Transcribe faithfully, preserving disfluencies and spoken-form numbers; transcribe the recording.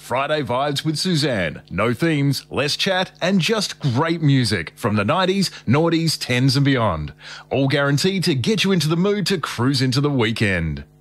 Friday Vibes with Suzanne. No themes, less chat, and just great music from the nineties, noughties, tens and beyond. All guaranteed to get you into the mood to cruise into the weekend.